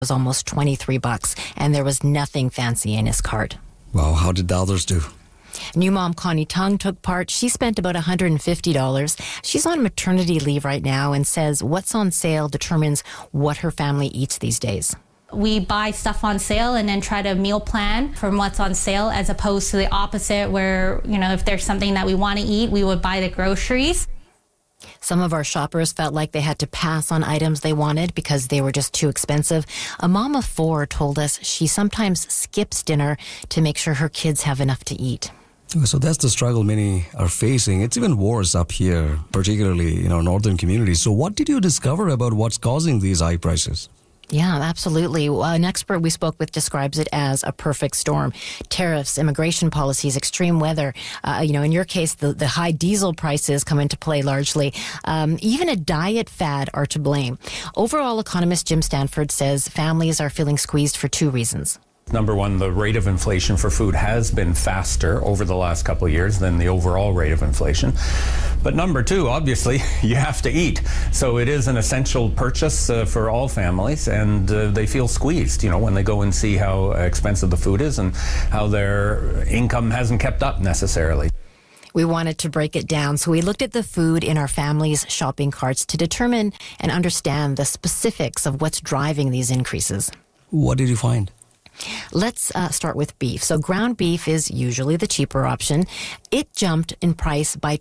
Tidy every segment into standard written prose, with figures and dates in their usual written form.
was almost $23, and there was nothing fancy in his cart. Wow, how did the others do? New mom Connie Tung took part. She spent about $150. She's on maternity leave right now and says what's on sale determines what her family eats these days. We buy stuff on sale and then try to meal plan from what's on sale, as opposed to the opposite where, if there's something that we want to eat, we would buy the groceries. Some of our shoppers felt like they had to pass on items they wanted because they were just too expensive. A mom of 4 told us she sometimes skips dinner to make sure her kids have enough to eat. So that's the struggle many are facing. It's even worse up here, particularly in our northern communities. So what did you discover about what's causing these high prices? Yeah, absolutely. An expert we spoke with describes it as a perfect storm. Tariffs, immigration policies, extreme weather. In your case, the high diesel prices come into play largely. Even a diet fad are to blame. Overall, economist Jim Stanford says families are feeling squeezed for 2 reasons. Number one, the rate of inflation for food has been faster over the last couple of years than the overall rate of inflation. But number 2, obviously, you have to eat. So it is an essential purchase for all families, and they feel squeezed, when they go and see how expensive the food is and how their income hasn't kept up necessarily. We wanted to break it down, so we looked at the food in our family's shopping carts to determine and understand the specifics of what's driving these increases. What did you find? Let's start with beef. So ground beef is usually the cheaper option. It jumped in price by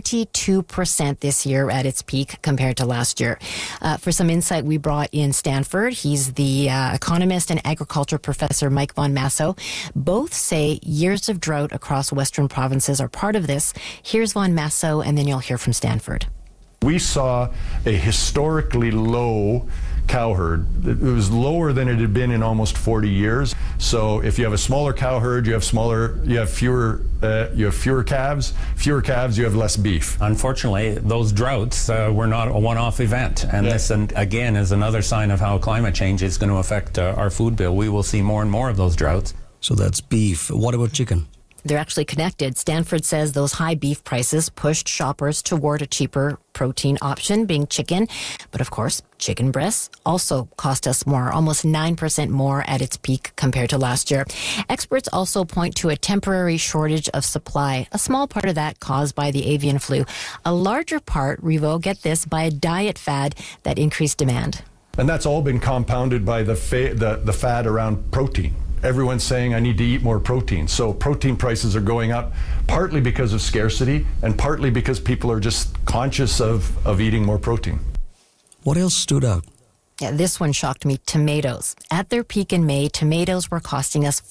22% this year at its peak compared to last year. For some insight, we brought in Stanford. He's the economist and agriculture professor, Mike Von Masso. Both say years of drought across Western provinces are part of this. Here's Von Masso, and then you'll hear from Stanford. We saw a historically low cow herd. It was lower than it had been in almost 40 years. So if you have a smaller cow herd, you have fewer calves. Fewer calves, you have less beef. Unfortunately, those droughts were not a one-off event, and this, again, is another sign of how climate change is going to affect our food bill. We will see more and more of those droughts. So that's beef. What about chicken? They're actually connected. Stanford says those high beef prices pushed shoppers toward a cheaper protein option, being chicken. But of course, chicken breasts also cost us more, almost 9% more at its peak compared to last year. Experts also point to a temporary shortage of supply, a small part of that caused by the avian flu. A larger part, Revo, get this, by a diet fad that increased demand. And that's all been compounded by the fad around protein. Everyone's saying I need to eat more protein. So protein prices are going up partly because of scarcity and partly because people are just conscious of eating more protein. What else stood out? Yeah, this one shocked me. Tomatoes. At their peak in May, tomatoes were costing us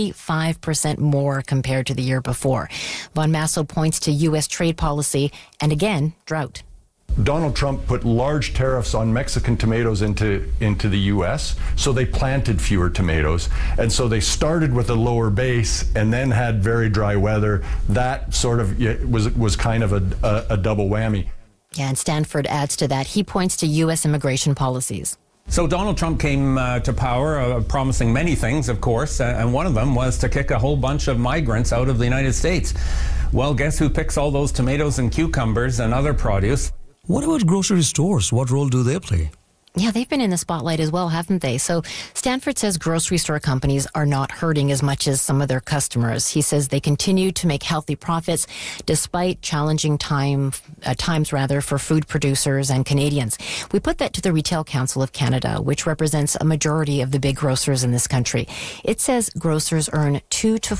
45% more compared to the year before. Von Masso points to U.S. trade policy and, again, drought. Donald Trump put large tariffs on Mexican tomatoes into the U.S., so they planted fewer tomatoes. And so they started with a lower base and then had very dry weather. That sort of was kind of a double whammy. Yeah, and Stanford adds to that. He points to U.S. immigration policies. So Donald Trump came to power promising many things, of course, and one of them was to kick a whole bunch of migrants out of the United States. Well, guess who picks all those tomatoes and cucumbers and other produce? What about grocery stores? What role do they play? Yeah, they've been in the spotlight as well, haven't they? So Stanford says grocery store companies are not hurting as much as some of their customers. He says they continue to make healthy profits despite challenging times for food producers and Canadians. We put that to the Retail Council of Canada, which represents a majority of the big grocers in this country. It says grocers earn 2 to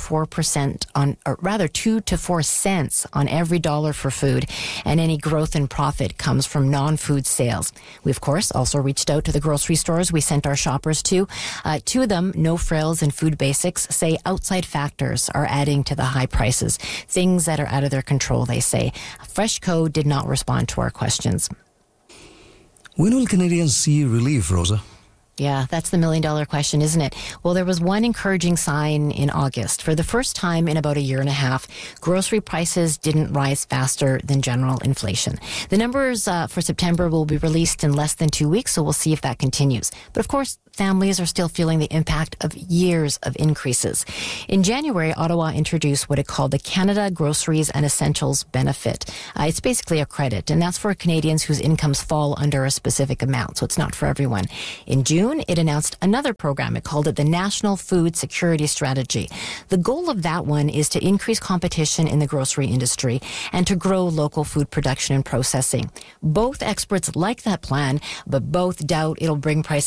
4 cents on every dollar for food, and any growth in profit comes from non-food sales. We, of course, also reached out to the grocery stores we sent our shoppers to. 2 of them, No Frills and Food Basics, say outside factors are adding to the high prices. Things that are out of their control, they say. FreshCo did not respond to our questions. When will Canadians see relief, Rosa? Yeah, that's the million-dollar question, isn't it? Well, there was one encouraging sign in August. For the first time in about a year and a half, grocery prices didn't rise faster than general inflation. The numbers for September will be released in less than 2 weeks, so we'll see if that continues. But of course, families are still feeling the impact of years of increases. In January, Ottawa introduced what it called the Canada Groceries and Essentials Benefit. It's basically a credit, and that's for Canadians whose incomes fall under a specific amount, so it's not for everyone. In June, June, it announced another program. It called it the National Food Security Strategy. The goal of that one is to increase competition in the grocery industry and to grow local food production and processing. Both experts like that plan, but both doubt it'll bring prices